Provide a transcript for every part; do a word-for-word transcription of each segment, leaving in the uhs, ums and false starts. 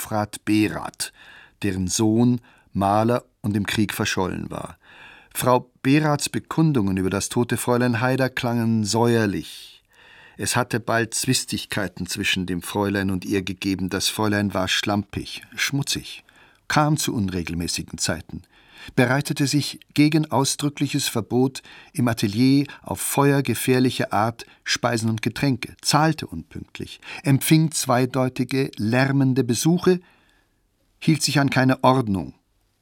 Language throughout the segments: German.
Hofrat Berath, deren Sohn Maler und im Krieg verschollen war. Frau Beraths Bekundungen über das tote Fräulein Haider klangen säuerlich. Es hatte bald Zwistigkeiten zwischen dem Fräulein und ihr gegeben. Das Fräulein war schlampig, schmutzig, kam zu unregelmäßigen Zeiten, bereitete sich gegen ausdrückliches Verbot im Atelier auf feuergefährliche Art Speisen und Getränke, zahlte unpünktlich, empfing zweideutige, lärmende Besuche, hielt sich an keine Ordnung.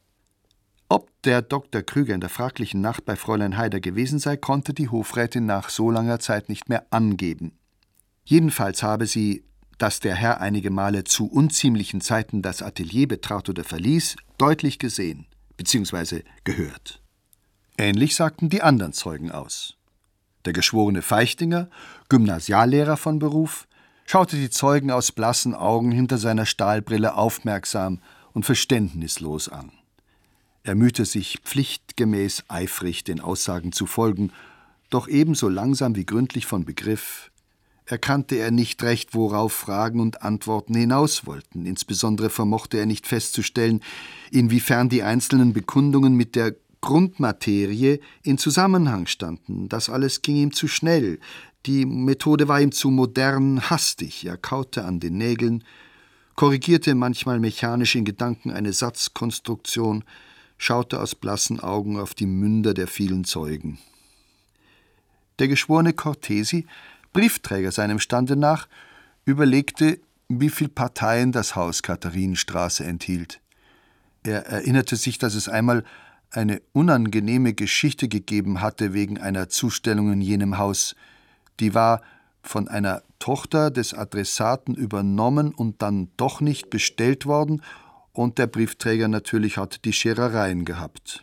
Ob der Doktor Krüger in der fraglichen Nacht bei Fräulein Haider gewesen sei, konnte die Hofrätin nach so langer Zeit nicht mehr angeben. Jedenfalls habe sie, dass der Herr einige Male zu unziemlichen Zeiten das Atelier betrat oder verließ, deutlich gesehen bzw. gehört. Ähnlich sagten die anderen Zeugen aus. Der geschworene Feichtinger, Gymnasiallehrer von Beruf, schaute die Zeugen aus blassen Augen hinter seiner Stahlbrille aufmerksam und verständnislos an. Er mühte sich pflichtgemäß eifrig, den Aussagen zu folgen, doch ebenso langsam wie gründlich von Begriff erkannte er nicht recht, worauf Fragen und Antworten hinaus wollten. Insbesondere vermochte er nicht festzustellen, inwiefern die einzelnen Bekundungen mit der Grundmaterie in Zusammenhang standen. Das alles ging ihm zu schnell. Die Methode war ihm zu modern, hastig. Er kaute an den Nägeln, korrigierte manchmal mechanisch in Gedanken eine Satzkonstruktion, schaute aus blassen Augen auf die Münder der vielen Zeugen. Der geschworene Cortesi, Briefträger seinem Stande nach, überlegte, wie viel Parteien das Haus Katharinenstraße enthielt. Er erinnerte sich, dass es einmal eine unangenehme Geschichte gegeben hatte wegen einer Zustellung in jenem Haus. Die war von einer Tochter des Adressaten übernommen und dann doch nicht bestellt worden, und der Briefträger natürlich hatte die Scherereien gehabt.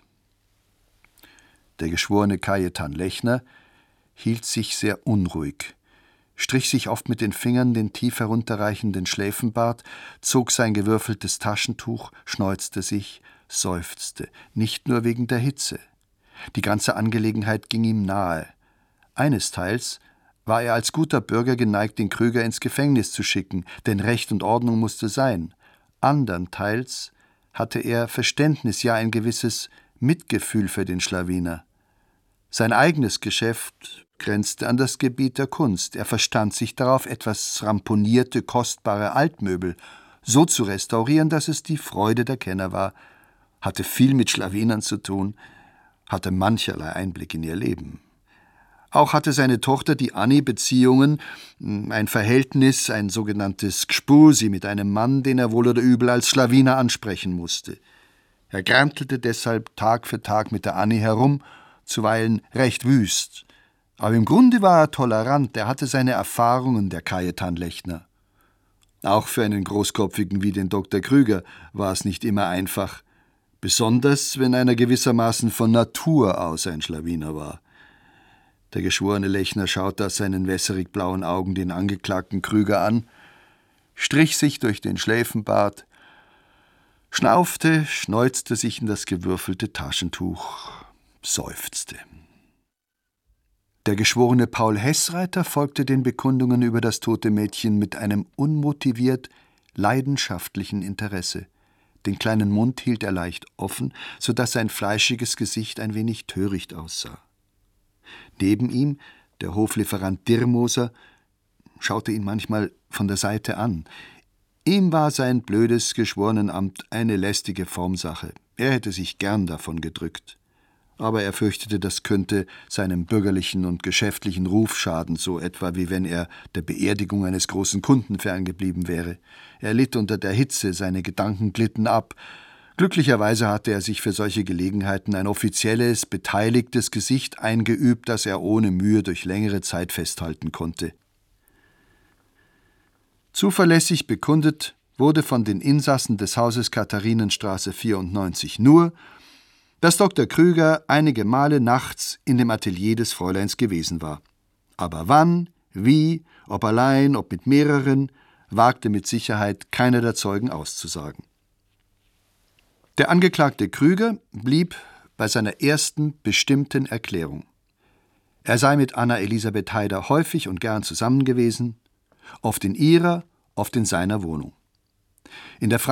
Der geschworene Cajetan Lechner hielt sich sehr unruhig, strich sich oft mit den Fingern den tief herunterreichenden Schläfenbart, zog sein gewürfeltes Taschentuch, schneuzte sich, seufzte, nicht nur wegen der Hitze. Die ganze Angelegenheit ging ihm nahe. Einesteils war er als guter Bürger geneigt, den Krüger ins Gefängnis zu schicken, denn Recht und Ordnung musste sein. Andernteils hatte er Verständnis, ja ein gewisses Mitgefühl für den Schlawiner. Sein eigenes Geschäft grenzte an das Gebiet der Kunst. Er verstand sich darauf, etwas ramponierte, kostbare Altmöbel so zu restaurieren, dass es die Freude der Kenner war, hatte viel mit Schlawinern zu tun, hatte mancherlei Einblick in ihr Leben. Auch hatte seine Tochter, die Annie, Beziehungen, ein Verhältnis, ein sogenanntes Gspusi mit einem Mann, den er wohl oder übel als Schlawiner ansprechen musste. Er grantelte deshalb Tag für Tag mit der Annie herum, zuweilen recht wüst. Aber im Grunde war er tolerant, er hatte seine Erfahrungen, der Cajetan Lechner. Auch für einen Großkopfigen wie den Doktor Krüger war es nicht immer einfach, besonders wenn einer gewissermaßen von Natur aus ein Schlawiner war. Der geschworene Lechner schaute aus seinen wässerig blauen Augen den angeklagten Krüger an, strich sich durch den Schläfenbart, schnaufte, schneuzte sich in das gewürfelte Taschentuch, seufzte. Der geschworene Paul Heßreiter folgte den Bekundungen über das tote Mädchen mit einem unmotiviert leidenschaftlichen Interesse. Den kleinen Mund hielt er leicht offen, so dass sein fleischiges Gesicht ein wenig töricht aussah. Neben ihm, der Hoflieferant Dirmoser, schaute ihn manchmal von der Seite an. Ihm war sein blödes Geschworenenamt eine lästige Formsache. Er hätte sich gern davon gedrückt. Aber er fürchtete, das könnte seinem bürgerlichen und geschäftlichen Ruf schaden, so etwa wie wenn er der Beerdigung eines großen Kunden ferngeblieben wäre. Er litt unter der Hitze, seine Gedanken glitten ab. Glücklicherweise hatte er sich für solche Gelegenheiten ein offizielles, beteiligtes Gesicht eingeübt, das er ohne Mühe durch längere Zeit festhalten konnte. Zuverlässig bekundet wurde von den Insassen des Hauses Katharinenstraße vierundneunzig nur, dass Doktor Krüger einige Male nachts in dem Atelier des Fräuleins gewesen war. Aber wann, wie, ob allein, ob mit mehreren, wagte mit Sicherheit keiner der Zeugen auszusagen. Der Angeklagte Krüger blieb bei seiner ersten bestimmten Erklärung. Er sei mit Anna Elisabeth Haider häufig und gern zusammen gewesen, oft in ihrer, oft in seiner Wohnung. In der